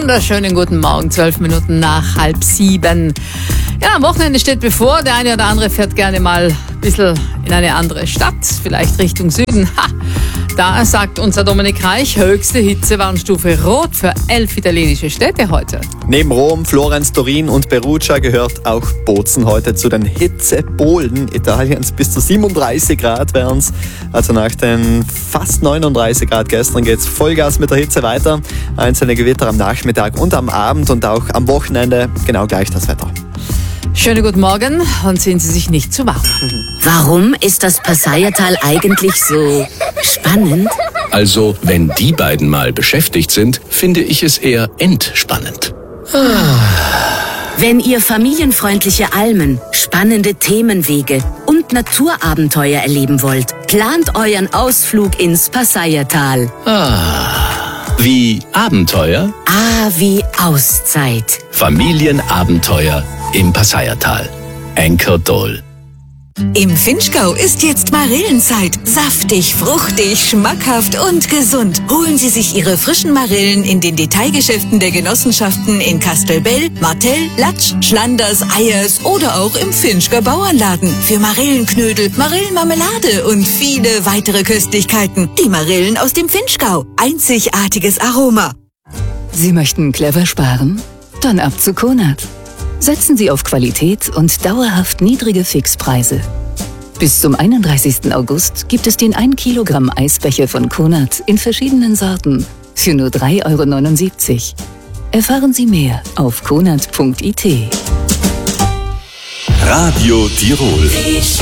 wunderschönen guten Morgen, 12 Minuten nach 6:30. Ja, am Wochenende steht bevor. Der eine oder andere fährt gerne mal ein bisschen in eine andere Stadt, vielleicht Richtung Süden. Da sagt unser Dominik Reich, höchste Hitzewarnstufe Rot für 11 italienische Städte heute. Neben Rom, Florenz, Turin und Perugia gehört auch Bozen heute zu den Hitzepolen Italiens. Bis zu 37 Grad wären es. Also nach den fast 39 Grad gestern geht es Vollgas mit der Hitze weiter. Einzelne Gewitter am Nachmittag und am Abend und auch am Wochenende genau gleich das Wetter. Schönen guten Morgen und sehen Sie sich nicht zu warm. Warum ist das Passayertal eigentlich so spannend? Also, wenn die beiden mal beschäftigt sind, finde ich es eher entspannend. Wenn ihr familienfreundliche Almen, spannende Themenwege und Naturabenteuer erleben wollt, plant euren Ausflug ins Passayertal. Wie Abenteuer? A wie Auszeit. Familienabenteuer im Passayertal. Anchor Dole. Im Vinschgau ist jetzt Marillenzeit. Saftig, fruchtig, schmackhaft und gesund. Holen Sie sich Ihre frischen Marillen in den Detailgeschäften der Genossenschaften in Kastelbell, Martell, Latsch, Schlanders, Eyers oder auch im Vinschger Bauernladen. Für Marillenknödel, Marillenmarmelade und viele weitere Köstlichkeiten. Die Marillen aus dem Vinschgau. Einzigartiges Aroma. Sie möchten clever sparen? Dann ab zu Konad. Setzen Sie auf Qualität und dauerhaft niedrige Fixpreise. Bis zum 31. August gibt es den 1 Kilogramm Eisbecher von Konad in verschiedenen Sorten für nur 3,79 €. Erfahren Sie mehr auf konad.it. Radio Tirol.